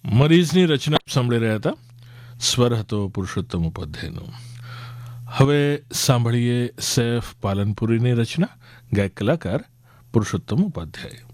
મરીઝની રચના સાંભળી રહ્યા હતા. સ્વર હતો પુરુષોત્તમ ઉપાધ્યાયનો. હવે સાંભળીએ સૈફ પાલનપુરીની રચના, ગાયક કલાકાર પુરુષોત્તમ ઉપાધ્યાય.